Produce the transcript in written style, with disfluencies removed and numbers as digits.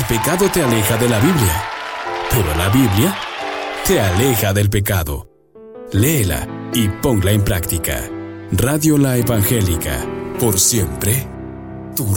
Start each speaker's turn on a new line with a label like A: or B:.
A: pecado te aleja de la Biblia, pero la Biblia te aleja del pecado. Léela y ponla en práctica. Radio La Evangélica, por siempre